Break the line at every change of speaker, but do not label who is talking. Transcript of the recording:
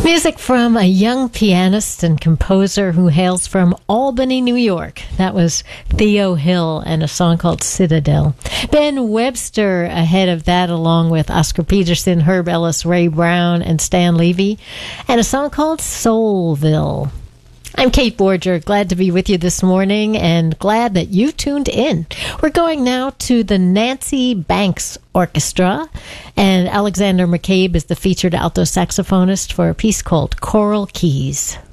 Music from a young pianist and composer who hails from Albany, New York. That was Theo Hill and a song called Citadel. Ben Webster ahead of that, along with Oscar Peterson, Herb Ellis, Ray Brown, and Stan Levy, and a song called Soulville. I'm Kate Borger, glad to be with you this morning and glad that you tuned in. We're going now to the Nancy Banks Orchestra, and Alexander McCabe is the featured alto saxophonist for a piece called Coral Keys.